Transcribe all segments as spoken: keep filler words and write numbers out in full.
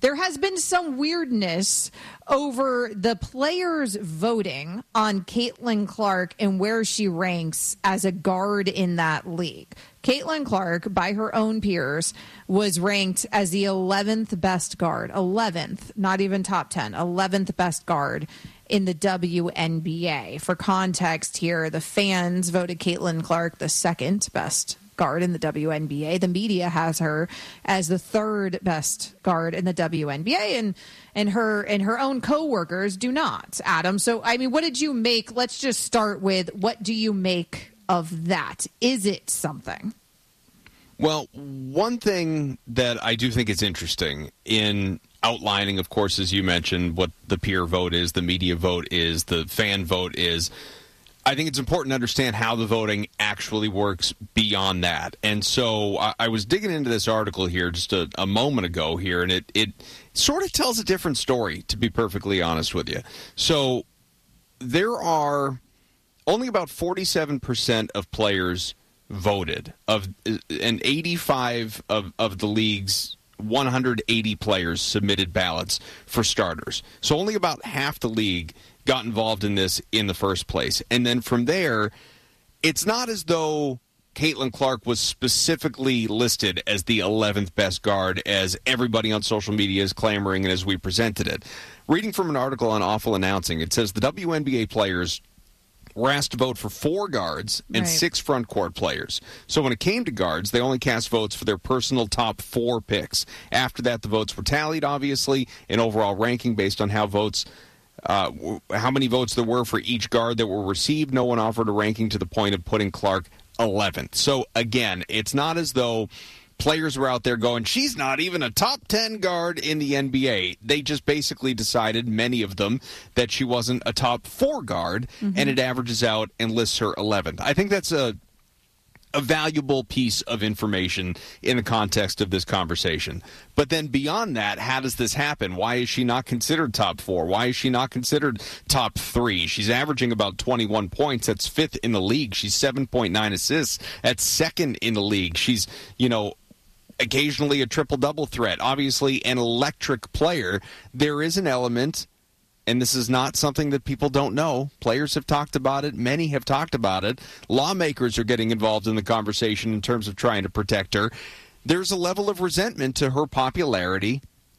there has been some weirdness over the players voting on Caitlin Clark and where she ranks as a guard in that league. Caitlin Clark, by her own peers, was ranked as the eleventh best guard. eleventh, not even top ten, eleventh best guard in the W N B A. For context here, the fans voted Caitlin Clark the second best guard in the W N B A. The media has her as the third best guard in the W N B A, and and her and her own coworkers do not, Adam. So, I mean, what did you make? Let's just start with, what do you make of that? Is it something? Well, one thing that I do think is interesting in outlining, of course, as you mentioned, what the peer vote is, the media vote is, the fan vote is, I think it's important to understand how the voting actually works beyond that. And so I, I was digging into this article here just a, a moment ago here, and it, it sort of tells a different story, to be perfectly honest with you. So there are only about forty-seven percent of players voted, of and eighty-five of, of the league's one hundred eighty players submitted ballots for starters. So only about half the league got involved in this in the first place. And then from there, it's not as though Caitlin Clark was specifically listed as the eleventh best guard, as everybody on social media is clamoring and as we presented it. Reading from an article on Awful Announcing, it says the W N B A players were asked to vote for four guards and right. six front court players. So when it came to guards, they only cast votes for their personal top four picks. After that, the votes were tallied, obviously, an overall ranking based on how votes, uh, how many votes there were for each guard that were received. No one offered a ranking to the point of putting Clark eleventh. So again, it's not as though players were out there going, she's not even a top ten guard in the N B A. They just basically decided, many of them, that she wasn't a top four guard, mm-hmm. and it averages out and lists her eleventh. I think that's a a valuable piece of information in the context of this conversation. But then beyond that, how does this happen? Why is she not considered top four? Why is she not considered top three? She's averaging about twenty-one points. That's fifth in the league. She's seven point nine assists. That's second in the league. She's, you know, occasionally a triple-double threat. Obviously an electric player. There is an element, and this is not something that people don't know. Players have talked about it. Many have talked about it. Lawmakers are getting involved in the conversation in terms of trying to protect her. There's a level of resentment to her popularity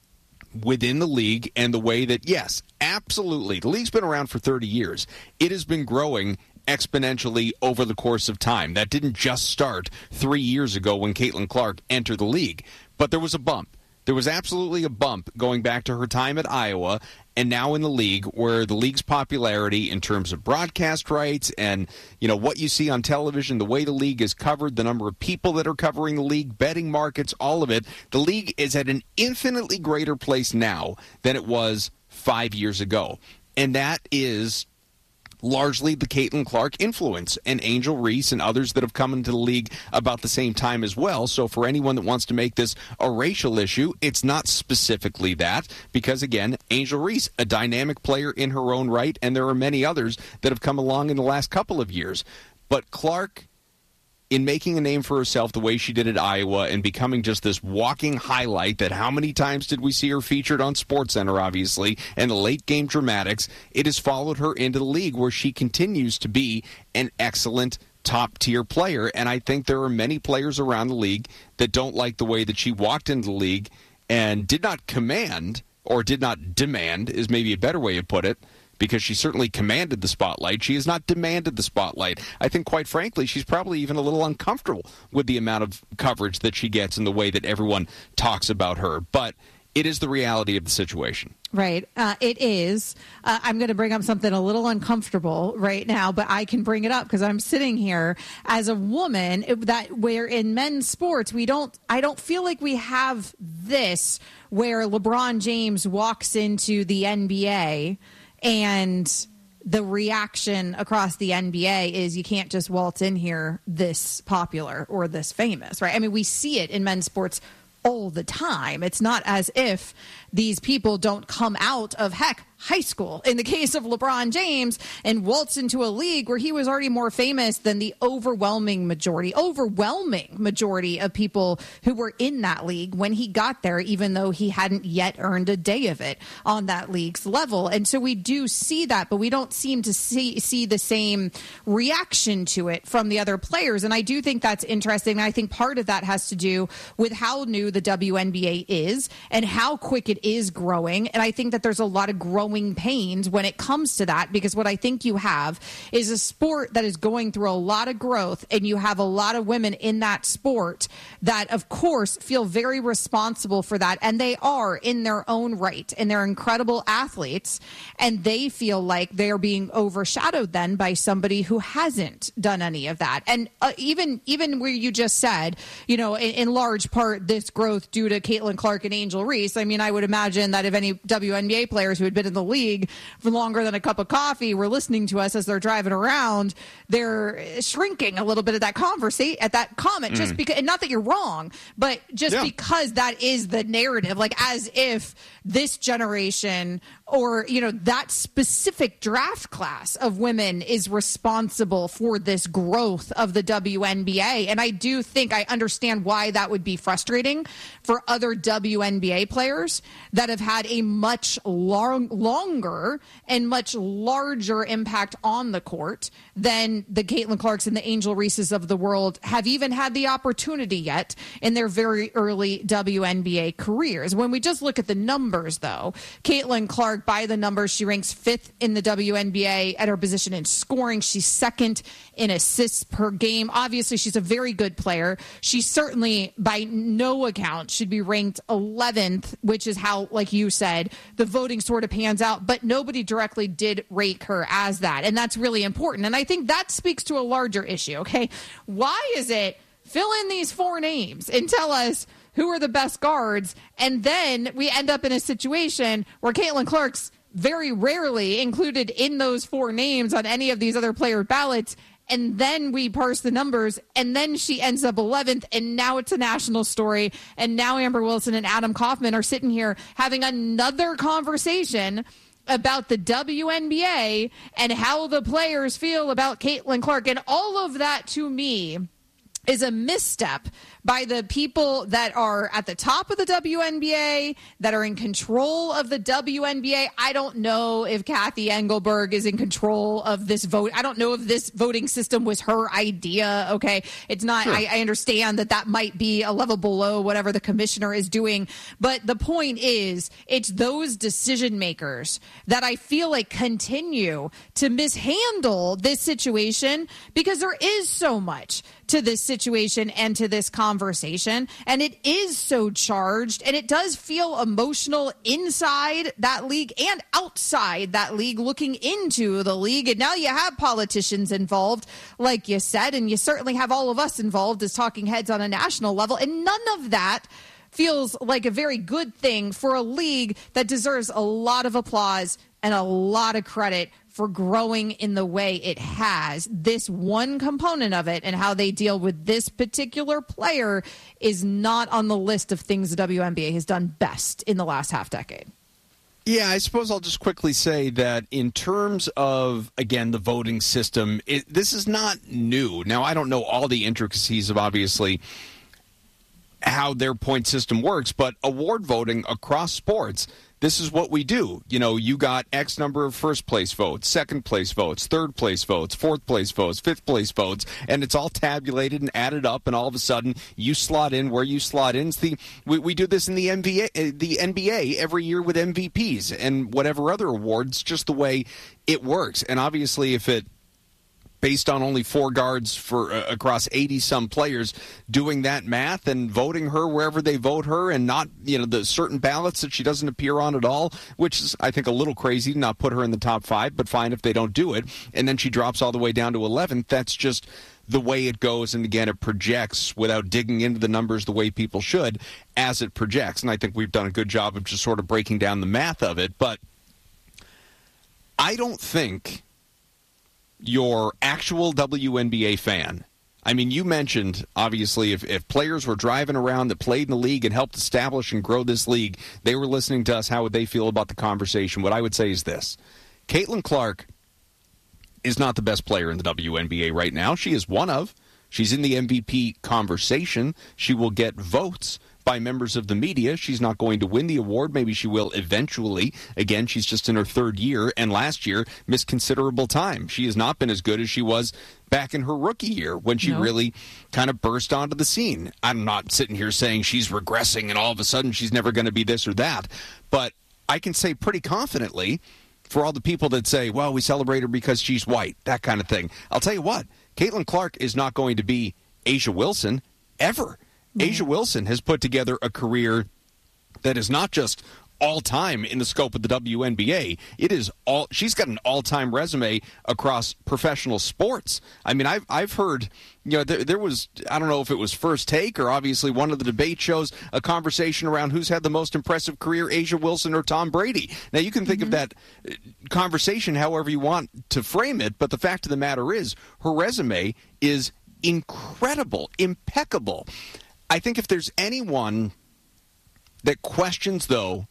within the league and the way that, yes, absolutely, the league's been around for thirty years. It has been growing exponentially over the course of time. That didn't just start three years ago when Caitlin Clark entered the league, but there was a bump. There was absolutely a bump going back to her time at Iowa and now in the league, where the league's popularity in terms of broadcast rights and, you know, what you see on television, the way the league is covered, the number of people that are covering the league, betting markets, all of it, the league is at an infinitely greater place now than it was five years ago. And that is largely the Caitlin Clark influence, and Angel Reese and others that have come into the league about the same time as well. So for anyone that wants to make this a racial issue, it's not specifically that, because again, Angel Reese, a dynamic player in her own right, and there are many others that have come along in the last couple of years. But Clark, in making a name for herself the way she did at Iowa and becoming just this walking highlight, that how many times did we see her featured on SportsCenter, obviously, and the late-game dramatics, it has followed her into the league where she continues to be an excellent top-tier player. And I think there are many players around the league that don't like the way that she walked into the league and did not command, or did not demand, is maybe a better way to put it, because she certainly commanded the spotlight. She has not demanded the spotlight. I think, quite frankly, she's probably even a little uncomfortable with the amount of coverage that she gets and the way that everyone talks about her. But it is the reality of the situation. Right. Uh, it is. Uh, I'm going to bring up something a little uncomfortable right now, but I can bring it up because I'm sitting here as a woman that where in men's sports, we don't, I don't feel like we have this where LeBron James walks into the N B A and the reaction across the N B A is, you can't just waltz in here this popular or this famous, right? I mean, we see it in men's sports all the time. It's not as if these people don't come out of, heck, high school in the case of LeBron James, and waltz into a league where he was already more famous than the overwhelming majority, overwhelming majority of people who were in that league when he got there, even though he hadn't yet earned a day of it on that league's level. And so we do see that, but we don't seem to see, see the same reaction to it from the other players. And I do think that's interesting. I think part of that has to do with how new the W N B A is and how quick it is growing. And I think that there's a lot of growing pains when it comes to that, because what I think you have is a sport that is going through a lot of growth, and you have a lot of women in that sport that, of course, feel very responsible for that. And they are in their own right, and they're incredible athletes, and they feel like they're being overshadowed then by somebody who hasn't done any of that. And uh, even even where you just said, you know, in, in large part, this growth due to Caitlin Clark and Angel Reese. I mean, I would imagine that if any W N B A players who had been in the league for longer than a cup of coffee were listening to us as they're driving around, they're shrinking a little bit at that conversation, at that comment, mm. just because, and not that you're wrong, but just yeah. because that is the narrative, like as if this generation or, you know, that specific draft class of women is responsible for this growth of the W N B A. And I do think I understand why that would be frustrating for other W N B A players that have had a much long, longer and much larger impact on the court than the Caitlin Clarks and the Angel Reeses of the world have even had the opportunity yet in their very early W N B A careers. When we just look at the numbers, though, Caitlin Clark, by the numbers, she ranks fifth in the W N B A at her position in scoring. She's second in assists per game. Obviously, she's a very good player. She certainly, by no account, should be ranked eleventh, which is how, like you said, the voting sort of pans out. But nobody directly did rate her as that. And that's really important. And I think that speaks to a larger issue, okay? Why is it fill in these four names and tell us who are the best guards, and then we end up in a situation where Caitlin Clark's very rarely included in those four names on any of these other player ballots, and then we parse the numbers, and then she ends up eleventh, and now it's a national story, and now Amber Wilson and Adam Kaufman are sitting here having another conversation about the W N B A and how the players feel about Caitlin Clark. And all of that, to me, is a misstep by the people that are at the top of the W N B A, that are in control of the W N B A. I don't know if Kathy Engelberg is in control of this vote. I don't know if this voting system was her idea, okay? It's not, sure. I, I understand that that might be a level below whatever the commissioner is doing. But the point is, it's those decision makers that I feel like continue to mishandle this situation, because there is so much to this situation and to this conversation, and it is so charged, and it does feel emotional inside that league and outside that league, looking into the league. And now you have politicians involved, like you said, and you certainly have all of us involved as talking heads on a national level, and none of that feels like a very good thing for a league that deserves a lot of applause and a lot of credit for growing in the way it has. This one component of it and how they deal with this particular player is not on the list of things the W N B A has done best in the last half decade. Yeah, I suppose I'll just quickly say that in terms of, again, the voting system, it, this is not new. Now, I don't know all the intricacies of, obviously, how their point system works, but award voting across sports, this is what we do. You know, you got X number of first place votes, second place votes, third place votes, fourth place votes, fifth place votes, and it's all tabulated and added up, and all of a sudden you slot in where you slot in. It's the, we, we do this in the N B A, the N B A every year with M V Ps and whatever other awards, just the way it works. And obviously if it based on only four guards for uh, across eighty some players, doing that math and voting her wherever they vote her, and not, you know, the certain ballots that she doesn't appear on at all, which is, I think, a little crazy to not put her in the top five, but fine if they don't do it. And then she drops all the way down to eleventh. That's just the way it goes. And again, it projects without digging into the numbers the way people should as it projects. And I think we've done a good job of just sort of breaking down the math of it. But I don't think your actual W N B A fan, I mean, you mentioned, obviously, if, if players were driving around that played in the league and helped establish and grow this league, they were listening to us, how would they feel about the conversation? What I would say is this. Caitlin Clark is not the best player in the W N B A right now. She is one of. She's in the M V P conversation. She will get votes by members of the media. She's not going to win the award. Maybe she will eventually. Again, she's just in her third year, and last year missed considerable time. She has not been as good as she was back in her rookie year when she no. really kind of burst onto the scene. I'm not sitting here saying she's regressing and all of a sudden she's never going to be this or that, but I can say pretty confidently, for all the people that say, well, we celebrate her because she's white, that kind of thing. I'll tell you what, Caitlin Clark is not going to be A'ja Wilson ever. Mm-hmm. A'ja Wilson has put together a career that is not just all-time in the scope of the W N B A. It is all. She's got an all-time resume across professional sports. I mean, I've I've heard, you know, there, there was, I don't know if it was First Take or obviously one of the debate shows, a conversation around who's had the most impressive career, A'ja Wilson or Tom Brady. Now, you can think mm-hmm. of that conversation however you want to frame it, but the fact of the matter is her resume is incredible, impeccable. I think if there's anyone that questions, though,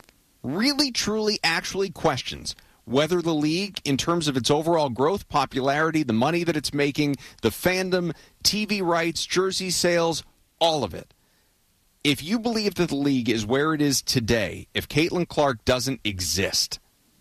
really, truly, actually questions whether the league, in terms of its overall growth, popularity, the money that it's making, the fandom, T V rights, jersey sales, all of it. If you believe that the league is where it is today, if Caitlin Clark doesn't exist,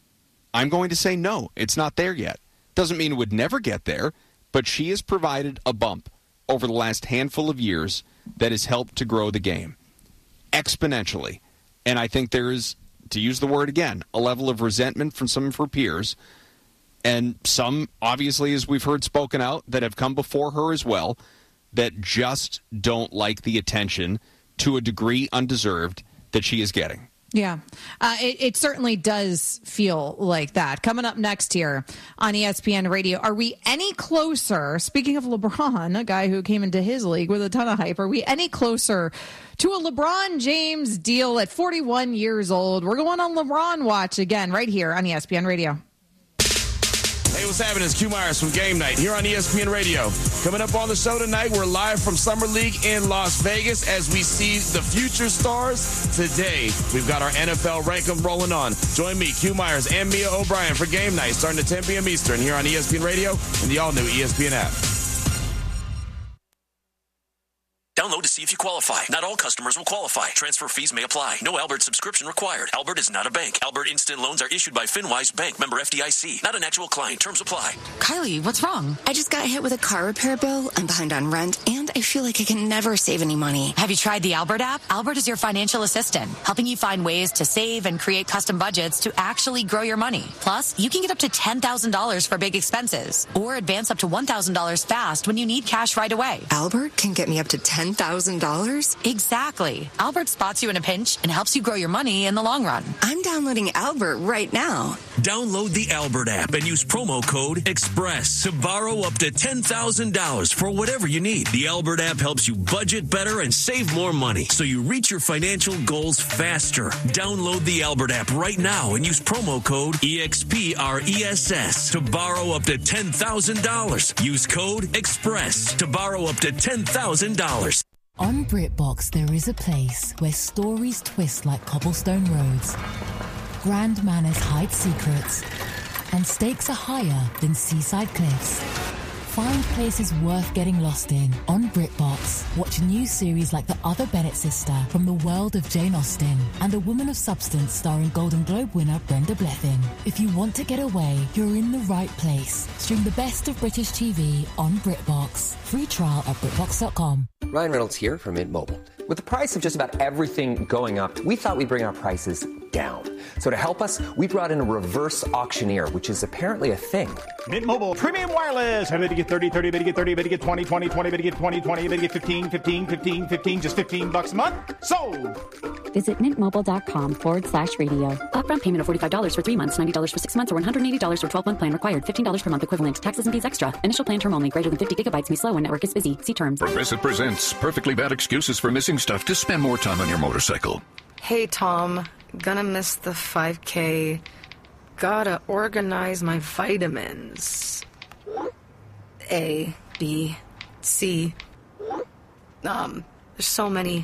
I'm going to say no, it's not there yet. Doesn't mean it would never get there, but she has provided a bump over the last handful of years that has helped to grow the game exponentially. And I think there is, to use the word again, a level of resentment from some of her peers, and some, obviously, as we've heard spoken out, that have come before her as well, that just don't like the attention to a degree undeserved that she is getting. Yeah, uh, it, it certainly does feel like that. Coming up next here on E S P N Radio, are we any closer, speaking of LeBron, a guy who came into his league with a ton of hype, are we any closer to a LeBron James deal at forty-one years old? We're going on LeBron watch again right here on E S P N Radio. Hey, what's happening? It's Q Myers from Game Night here on E S P N Radio. Coming up on the show tonight, we're live from Summer League in Las Vegas as we see the future stars. Today, we've got our N F L rank 'em rolling on. Join me, Q Myers, and Mia O'Brien for Game Night starting at ten p.m. Eastern here on E S P N Radio and the all-new E S P N app. Download to see if you qualify. Not all customers will qualify. Transfer fees may apply. No Albert subscription required. Albert is not a bank. Albert Instant Loans are issued by FinWise Bank, member F D I C. Not an actual client. Terms apply. Kylie, what's wrong? I just got hit with a car repair bill. I'm behind on rent, and I feel like I can never save any money. Have you tried the Albert app? Albert is your financial assistant, helping you find ways to save and create custom budgets to actually grow your money. Plus, you can get up to ten thousand dollars for big expenses, or advance up to one thousand dollars fast when you need cash right away. Albert can get me up to ten thousand dollars? Exactly. Albert spots you in a pinch and helps you grow your money in the long run. I'm downloading Albert right now. Download the Albert app and use promo code EXPRESS to borrow up to ten thousand dollars for whatever you need. The Albert app helps you budget better and save more money so you reach your financial goals faster. Download the Albert app right now and use promo code EXPRESS to borrow up to ten thousand dollars. Use code EXPRESS to borrow up to ten thousand dollars. On BritBox, there is a place where stories twist like cobblestone roads, grand manners hide secrets, and stakes are higher than seaside cliffs. Find places worth getting lost in on BritBox. Watch new series like The Other Bennett Sister from the world of Jane Austen and A Woman of Substance starring Golden Globe winner Brenda Blethyn. If you want to get away, you're in the right place. Stream the best of British T V on BritBox. Free trial at BritBox dot com. Ryan Reynolds here from Mint Mobile. With the price of just about everything going up, we thought we'd bring our prices down. So to help us, we brought in a reverse auctioneer, which is apparently a thing. Mint Mobile Premium Wireless. How to get thirty, thirty, how to get thirty, how to get twenty, twenty, twenty, how to get twenty, twenty, how to get fifteen, fifteen, fifteen, fifteen, just fifteen bucks a month? Sold! Visit mintmobile.com forward slash radio. Upfront payment of forty-five dollars for three months, ninety dollars for six months, or one hundred eighty dollars for twelve-month plan required. fifteen dollars per month equivalent. Taxes and fees extra. Initial plan term only. Greater than fifty gigabytes may slow when network is busy. See terms. Progressive presents perfectly bad excuses for missing stuff to spend more time on your motorcycle. Hey, Tom. Gonna miss the five K. Gotta organize my vitamins. A, B, C. Um, there's so many.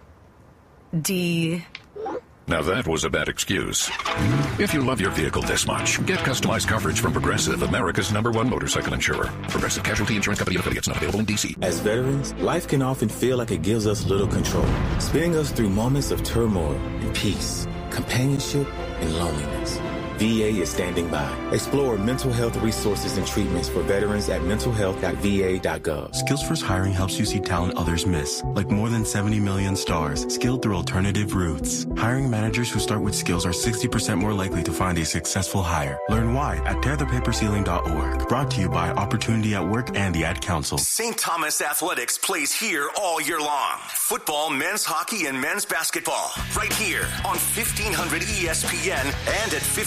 D. Now that was a bad excuse. If you love your vehicle this much, get customized coverage from Progressive, America's number one motorcycle insurer. Progressive Casualty Insurance Company and affiliates, not available in D C. As veterans, life can often feel like it gives us little control, spinning us through moments of turmoil and peace, companionship and loneliness. V A is standing by. Explore mental health resources and treatments for veterans at mental health dot v a dot gov. Skills First Hiring helps you see talent others miss, like more than seventy million stars, skilled through alternative routes. Hiring managers who start with skills are sixty percent more likely to find a successful hire. Learn why at tear the paper ceiling dot org. Brought to you by Opportunity at Work and the Ad Council. Saint Thomas Athletics plays here all year long. Football, men's hockey, and men's basketball. Right here on fifteen hundred E S P N and at fifteen